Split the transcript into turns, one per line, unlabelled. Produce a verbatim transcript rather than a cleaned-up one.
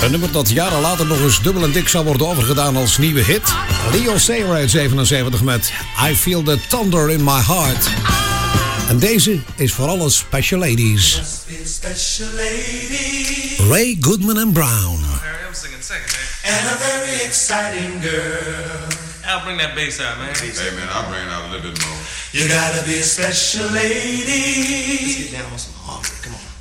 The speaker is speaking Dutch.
Een nummer dat jaren later nog eens dubbel en dik zou worden overgedaan als nieuwe hit. Leo Sayer uit zevenenzeventig met I Feel the Thunder in My Heart. En deze is voor alle special ladies. Ray Goodman and Brown.
Oh, Harry, I'm singing second, man.
And a very exciting girl.
Al, bring that bass out, man.
Hey, man, I'll bring it out a little bit more.
You gotta be a special lady.
Let's get down on some